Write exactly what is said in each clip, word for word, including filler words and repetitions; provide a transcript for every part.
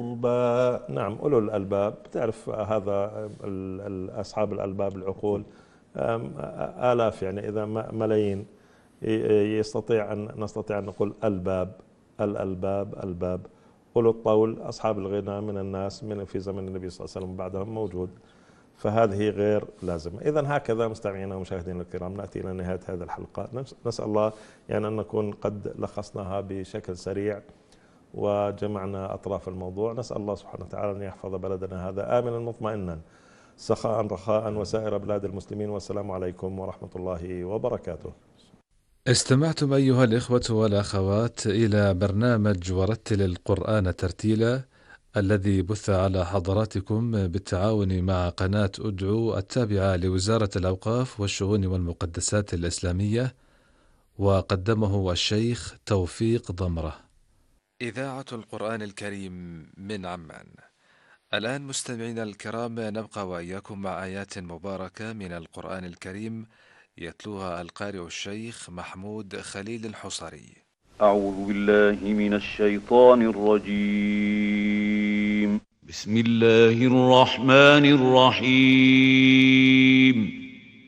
نعم، أولو الألباب، تعرف هذا ال- ال- أصحاب الألباب العقول، أم، آلاف، يعني إذا ما ملايين، ي- يستطيع أن نستطيع أن نقول الباب، الألباب، الباب. أولو الطول أصحاب الغنى من الناس من في زمن النبي صلى الله عليه وسلم بعدهم موجود، فهذه غير لازمة. إذا هكذا مستمعينا ومشاهدينا الكرام نأتي إلى نهاية هذه الحلقة، نس- نسأل الله يعني أن نكون قد لخصناها بشكل سريع وجمعنا أطراف الموضوع. نسأل الله سبحانه وتعالى أن يحفظ بلدنا هذا آمنا مطمئنا سخاء رخاء وسائر بلاد المسلمين، والسلام عليكم ورحمة الله وبركاته. استمعتم أيها الإخوة والأخوات إلى برنامج ورتل القرآن ترتيلا، الذي بث على حضراتكم بالتعاون مع قناة أدعو التابعة لوزارة الأوقاف والشؤون والمقدسات الإسلامية، وقدمه الشيخ توفيق ضمرة. إذاعة القرآن الكريم من عمان. الآن مستمعينا الكرام نبقى وإياكم مع آيات مباركة من القرآن الكريم يتلوها القارئ الشيخ محمود خليل الحصري. أعوذ بالله من الشيطان الرجيم. بسم الله الرحمن الرحيم.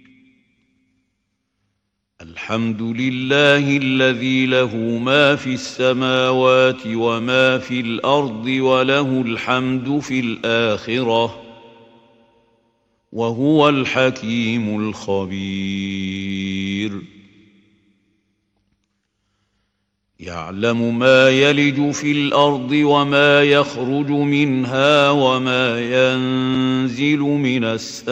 الحمد لله الذي له ما في السماوات وما في الأرض وله الحمد في الآخرة وهو الحكيم الخبير. يعلم ما يلج في الأرض وما يخرج منها وما ينزل من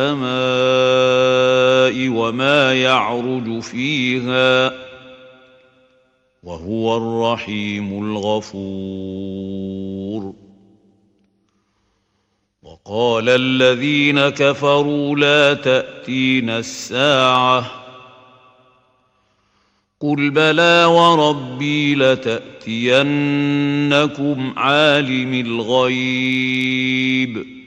السماء وما يعرج فيها وهو الرحيم الغفور. وقال الذين كفروا لا تأتينا الساعة قل بلى وربي لتأتينكم عالم الغيب